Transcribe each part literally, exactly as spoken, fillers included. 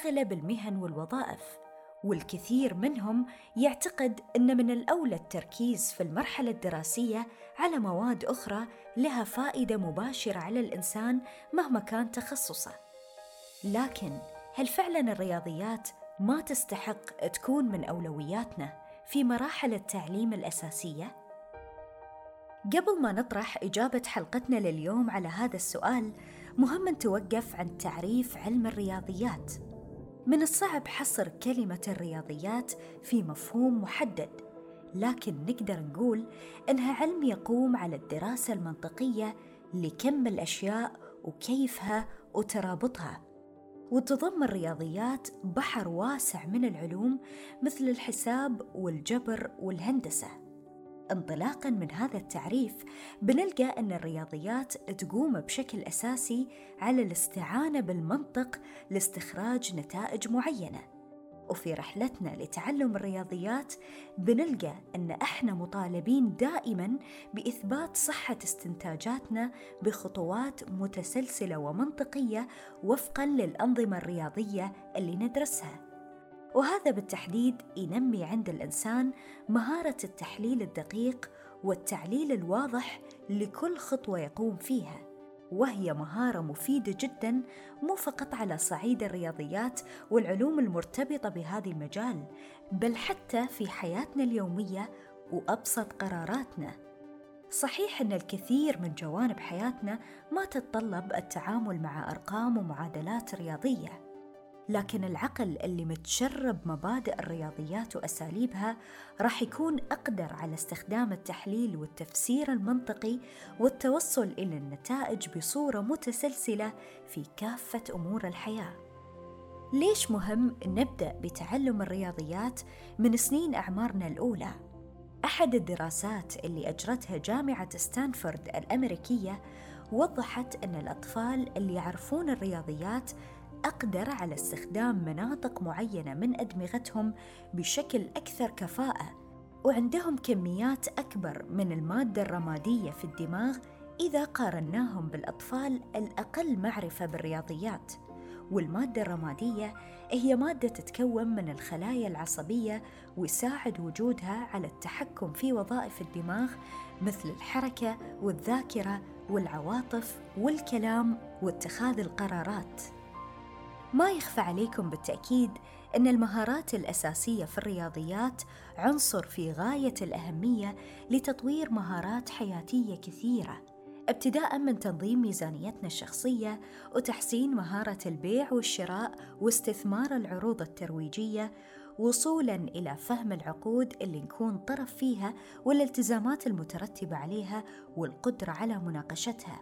أغلب المهن والوظائف، والكثير منهم يعتقد أن من الأولى التركيز في المرحلة الدراسية على مواد أخرى لها فائدة مباشرة على الإنسان مهما كان تخصصه. لكن هل فعلاً الرياضيات ما تستحق تكون من أولوياتنا في مراحل التعليم الأساسية؟ قبل ما نطرح إجابة حلقتنا لليوم على هذا السؤال، مهم نتوقف عن تعريف علم الرياضيات. من الصعب حصر كلمة الرياضيات في مفهوم محدد، لكن نقدر نقول إنها علم يقوم على الدراسة المنطقية لكم الأشياء وكيفها وترابطها. وتضم الرياضيات بحر واسع من العلوم مثل الحساب والجبر والهندسة. انطلاقاً من هذا التعريف، بنلقى أن الرياضيات تقوم بشكل أساسي على الاستعانة بالمنطق لاستخراج نتائج معينة. وفي رحلتنا لتعلم الرياضيات بنلقى أن إحنا مطالبين دائماً بإثبات صحة استنتاجاتنا بخطوات متسلسلة ومنطقية وفقاً للأنظمة الرياضية اللي ندرسها. وهذا بالتحديد ينمي عند الإنسان مهارة التحليل الدقيق والتعليل الواضح لكل خطوة يقوم فيها، وهي مهارة مفيدة جداً مو فقط على صعيد الرياضيات والعلوم المرتبطة بهذا المجال، بل حتى في حياتنا اليومية وأبسط قراراتنا. صحيح أن الكثير من جوانب حياتنا ما تتطلب التعامل مع أرقام ومعادلات رياضية، لكن العقل اللي متشرب مبادئ الرياضيات وأساليبها راح يكون أقدر على استخدام التحليل والتفسير المنطقي والتوصل إلى النتائج بصورة متسلسلة في كافة أمور الحياة. ليش مهم نبدأ بتعلم الرياضيات من سنين أعمارنا الأولى؟ أحد الدراسات اللي أجرتها جامعة ستانفورد الأمريكية وضحت أن الأطفال اللي يعرفون الرياضيات أقدر على استخدام مناطق معينة من أدمغتهم بشكل أكثر كفاءة، وعندهم كميات أكبر من المادة الرمادية في الدماغ إذا قارناهم بالأطفال الأقل معرفة بالرياضيات. والمادة الرمادية هي مادة تتكون من الخلايا العصبية ويساعد وجودها على التحكم في وظائف الدماغ مثل الحركة والذاكرة والعواطف والكلام واتخاذ القرارات. ما يخفى عليكم بالتأكيد أن المهارات الأساسية في الرياضيات عنصر في غاية الأهمية لتطوير مهارات حياتية كثيرة، ابتداء من تنظيم ميزانيتنا الشخصية وتحسين مهارة البيع والشراء واستثمار العروض الترويجية، وصولاً إلى فهم العقود اللي نكون طرف فيها والالتزامات المترتبة عليها والقدرة على مناقشتها.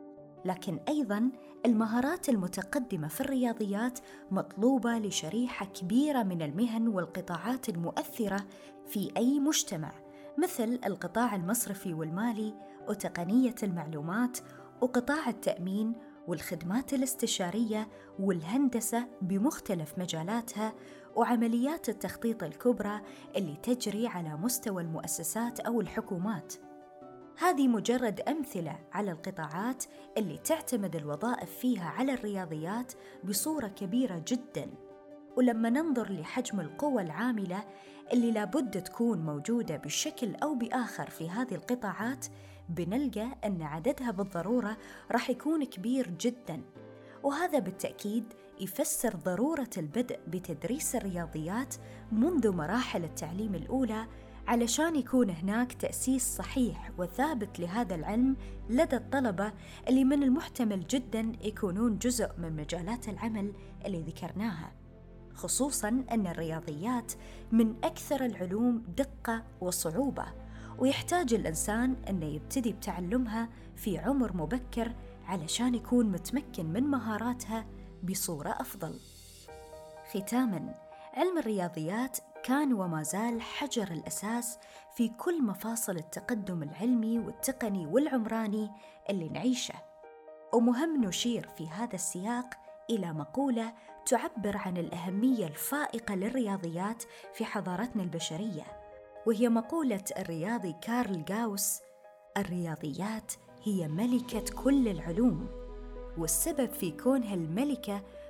لكن أيضاً المهارات المتقدمة في الرياضيات مطلوبة لشريحة كبيرة من المهن والقطاعات المؤثرة في أي مجتمع، مثل القطاع المصرفي والمالي وتقنية المعلومات وقطاع التأمين والخدمات الاستشارية والهندسة بمختلف مجالاتها وعمليات التخطيط الكبرى اللي تجري على مستوى المؤسسات أو الحكومات. هذه مجرد أمثلة على القطاعات اللي تعتمد الوظائف فيها على الرياضيات بصورة كبيرة جداً. ولما ننظر لحجم القوى العاملة اللي لابد تكون موجودة بشكل أو بآخر في هذه القطاعات، بنلقى أن عددها بالضرورة راح يكون كبير جداً. وهذا بالتأكيد يفسر ضرورة البدء بتدريس الرياضيات منذ مراحل التعليم الأولى، علشان يكون هناك تأسيس صحيح وثابت لهذا العلم لدى الطلبة اللي من المحتمل جداً يكونون جزء من مجالات العمل اللي ذكرناها، خصوصاً أن الرياضيات من أكثر العلوم دقة وصعوبة، ويحتاج الإنسان أنه يبتدي بتعلمها في عمر مبكر علشان يكون متمكن من مهاراتها بصورة أفضل. ختاماً، علم الرياضيات كان وما زال حجر الأساس في كل مفاصل التقدم العلمي والتقني والعمراني اللي نعيشه. ومهم نشير في هذا السياق إلى مقولة تعبر عن الأهمية الفائقة للرياضيات في حضارتنا البشرية، وهي مقولة الرياضي كارل غاوس: الرياضيات هي ملكة كل العلوم، والسبب في كونها الملكة